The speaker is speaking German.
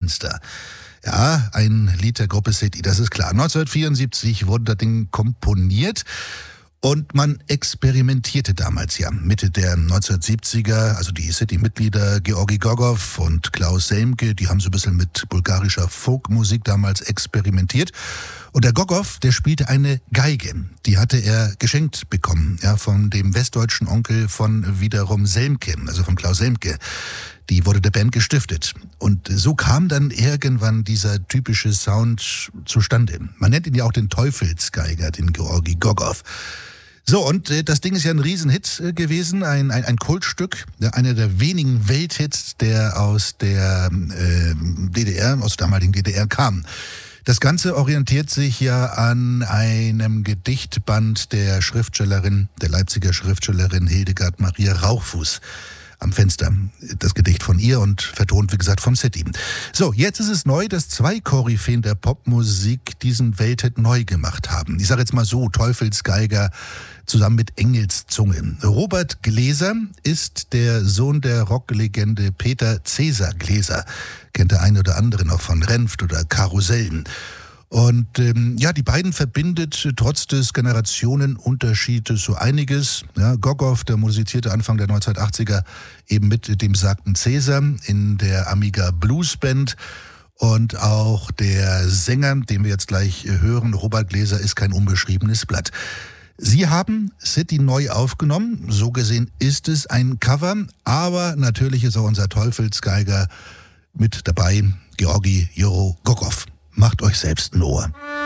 Fenster. Ja, ein Lied der Gruppe City, das ist klar. 1974 wurde das Ding komponiert. Und man experimentierte damals ja. Mitte der 1970er, also die City-Mitglieder Georgi Gogow und Klaus Selmke, die haben so ein bisschen mit bulgarischer Folkmusik damals experimentiert. Und der Gogow, der spielte eine Geige. Die hatte er geschenkt bekommen, ja, von dem westdeutschen Onkel von wiederum Selmke, also von Klaus Selmke. Die wurde der Band gestiftet. Und so kam dann irgendwann dieser typische Sound zustande. Man nennt ihn ja auch den Teufelsgeiger, den Georgi Gogow. So, und das Ding ist ja ein Riesenhit gewesen, ein Kultstück, einer der wenigen Welthits, der aus der DDR, aus der damaligen DDR kam. Das Ganze orientiert sich ja an einem Gedichtband der Schriftstellerin, der Leipziger Schriftstellerin Hildegard Maria Rauchfuß. Am Fenster, das Gedicht von ihr und vertont, wie gesagt, vom City. So, jetzt ist es neu, dass zwei Koryphäen der Popmusik diesen Welthit neu gemacht haben. Ich sage jetzt mal so, Teufelsgeiger zusammen mit Engelszunge. Robert Gläser ist der Sohn der Rocklegende Peter Cäsar Gläser. Kennt der eine oder andere noch von Renft oder Karussellen. Und die beiden verbindet trotz des Generationenunterschiedes so einiges. Ja, Gogow, der musizierte Anfang der 1980er eben mit dem besagten Cäsar in der Amiga Blues Band. Und auch der Sänger, den wir jetzt gleich hören, Robert Gläser, ist kein unbeschriebenes Blatt. Sie haben City neu aufgenommen. So gesehen ist es ein Cover. Aber natürlich ist auch unser Teufelsgeiger mit dabei, Georgi Joro Gogow. Macht euch selbst ein Ohr.